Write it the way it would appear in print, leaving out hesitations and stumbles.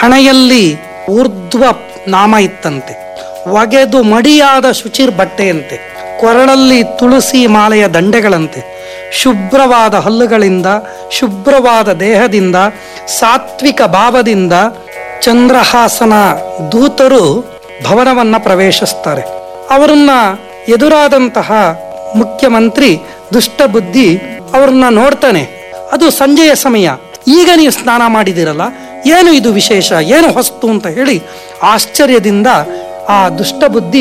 ಹಣೆಯಲ್ಲಿ ಊರ್ಧ್ವ ನಾಮ ಇತ್ತಂತೆ, ಒಗೆದು ಮಡಿಯಾದ ಶುಚಿರ್ ಬಟ್ಟೆಯಂತೆ, ಕೊರಳಲ್ಲಿ ತುಳಸಿ ಮಾಲೆಯ ದಂಡೆಗಳಂತೆ, ಶುಭ್ರವಾದ ಹಲ್ಲುಗಳಿಂದ, ಶುಭ್ರವಾದ ದೇಹದಿಂದ, ಸಾತ್ವಿಕ ಭಾವದಿಂದ ಚಂದ್ರಹಾಸನ ದೂತರು ಭವನವನ್ನ ಪ್ರವೇಶಿಸ್ತಾರೆ. ಅವರನ್ನ ಎದುರಾದಂತಹ ಮುಖ್ಯಮಂತ್ರಿ ದುಷ್ಟಬುದ್ಧಿ ಅವ್ರನ್ನ ನೋಡ್ತಾನೆ. ಅದು ಸಂಜೆಯ ಸಮಯ, ಈಗ ನೀವು ಸ್ನಾನ ಮಾಡಿದಿರಲ್ಲ, ಏನು ಇದು ವಿಶೇಷ, ಏನು ಹೊಸ್ತು ಅಂತ ಹೇಳಿ ಆಶ್ಚರ್ಯದಿಂದ ಆ ದುಷ್ಟಬುದ್ಧಿ